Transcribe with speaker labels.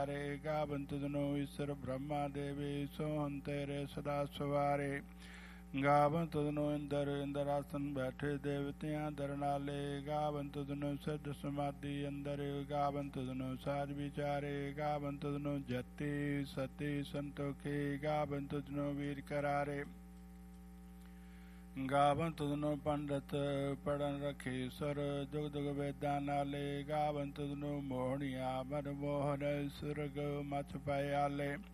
Speaker 1: ਰੇ ਗਾਵਨ ਤੁਧਨੋ ਈਸ਼ਰ ਬ੍ਰਹਮਾ ਦੇਵੀ ਸੋਹਨ ਤੇਰੇ ਸਦਾ ਸਵਾਰੇ ਗਾਵਨ ਤੁਧਨੋ ਇੰਦਰ ਇੰਦਰ ਆਸਨ ਬੈਠੇ ਦੇਵਤਿਆਂ ਦਰਨਾਲੇ ਗਾਵਨ ਤੁਧਨੋ ਸਿੱਧ ਸਮਾਧੀ ਅੰਦਰ ਗਾਵਨ ਤੁਧਨੋ ਸਾਜ ਵਿਚਾਰੇ ਗਾਵਨ ਤੁਧਨੋ ਜਤੀ ਸਤੀ ਸੰਤੋਖੀ ਗਾਵਨ ਤੁਧਨੋ ਵੀਰ ਕਰਾਰੇ ਗਾਵਨ ਤੁਧਨੋ ਪੰਡਤ ਪੜਨ ਰਖੇ ਸਰ ਦੁਗ ਦੁਗ ਵੇਦਾਂ ਨਾਲੇ ਗਾਵਨ ਤੁਧਨੋ ਮੋਹਣੀਆਂ ਮਨ ਮੋਹਨ ਸੁਰਗ ਮਥ ਪਏ ਆਲੇ